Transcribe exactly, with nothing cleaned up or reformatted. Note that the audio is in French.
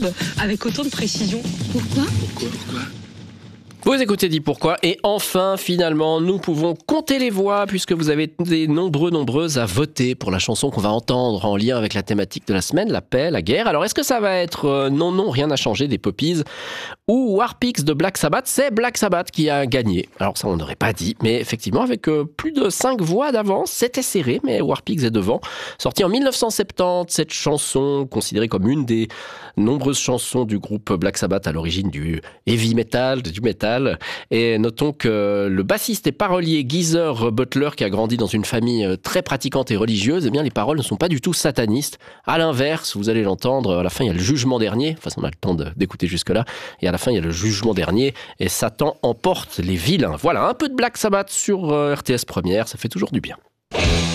verbe avec autant de précision. Pourquoi ? Pourquoi Pourquoi Vous écoutez Dis Pourquoi, et enfin, finalement, nous pouvons compter les voix puisque vous avez été nombreux, nombreuses à voter pour la chanson qu'on va entendre en lien avec la thématique de la semaine, la paix, la guerre. Alors, est-ce que ça va être euh, Non, non, rien n'a changé des Poppies ou Warpix de Black Sabbath? C'est Black Sabbath qui a gagné. Alors ça, on n'aurait pas dit, mais effectivement, avec euh, plus de cinq voix d'avance, c'était serré, mais Warpix est devant. Sortie en mille neuf cent soixante-dix, cette chanson, considérée comme une des nombreuses chansons du groupe Black Sabbath à l'origine du heavy metal, du metal. Et notons que le bassiste et parolier Geezer Butler, qui a grandi dans une famille très pratiquante et religieuse, eh bien les paroles ne sont pas du tout satanistes. À l'inverse, vous allez l'entendre, à la fin il y a le jugement dernier, enfin on a le temps de, d'écouter jusque-là, et à la fin il y a le jugement dernier, et Satan emporte les vilains. Voilà, un peu de Black Sabbath sur R T S Première, ça fait toujours du bien.